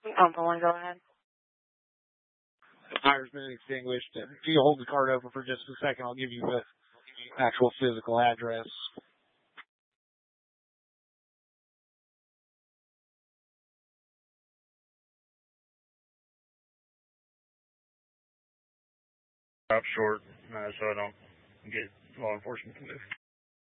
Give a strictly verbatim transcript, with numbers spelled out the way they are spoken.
Alpha one, go ahead. The fire's been extinguished. If you hold the card open for just a second, I'll give you the actual physical address. Stop short, uh, so I don't get law enforcement to move.